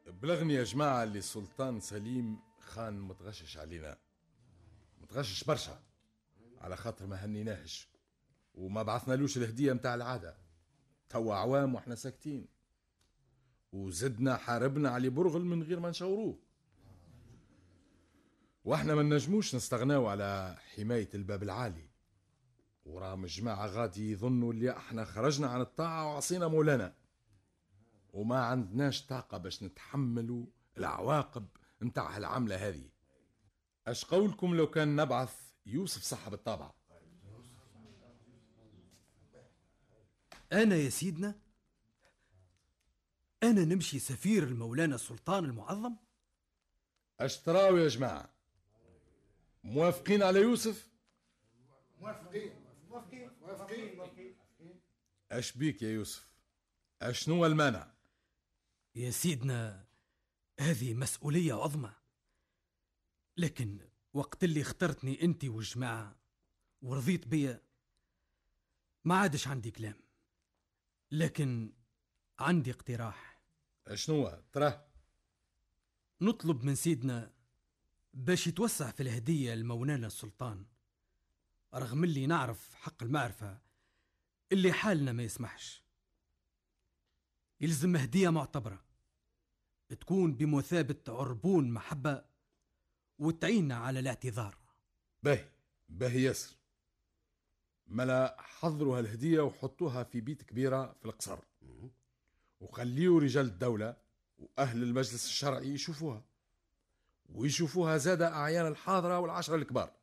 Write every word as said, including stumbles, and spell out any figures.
بلغني يا جماعة اللي السلطان سليم خان متغشش علينا، متغشش برشا، على خاطر ما هنيناهش وما بعثنالوش الهدية متاع العادة. توا عوام واحنا ساكتين، وزدنا حاربنا علي برغل من غير ما نشوروه، واحنا ما نجموش نستغناو على حماية الباب العالي. ورام الجماعة غادي يظنوا اللي احنا خرجنا عن الطاعة وعصينا مولانا، وما عندناش طاقة باش نتحملوا العواقب متاع هالعملة هذه. اش قولكم لو كان نبعث يوسف صاحب الطابعة؟ أنا يا سيدنا، أنا نمشي سفير المولانا السلطان المعظم؟ اشتراو يا جماعة، موافقين على يوسف؟ موافقين موافقين موافقين. اش بيك يا يوسف، اشنو المانع؟ يا سيدنا هذه مسؤولية عظمى، لكن وقت اللي اخترتني انت والجماعة ورضيت بيا ما عادش عندي كلام، لكن عندي اقتراح. اشنو تراه؟ نطلب من سيدنا باش يتوسع في الهدية لمولانا السلطان، رغم اللي نعرف حق المعرفة اللي حالنا ما يسمحش. يلزم هدية معتبرة تكون بمثابة عربون محبة وتعيننا على الاعتذار. باهي باهي ياسر، ملا حضروا هالهدية وحطوها في بيت كبيرة في القصر، وخليوا رجال الدولة وأهل المجلس الشرعي يشوفوها، ويشوفوها زادة أعيان الحاضرة والعشرة الكبار.